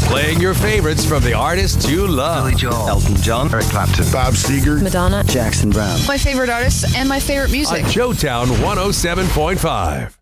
Playing your favorites from the artists you love. Billy Joel, Elton John, Eric Clapton, Bob Seger, Madonna, Jackson Brown. My favorite artists and my favorite music. On Joetown 107.5.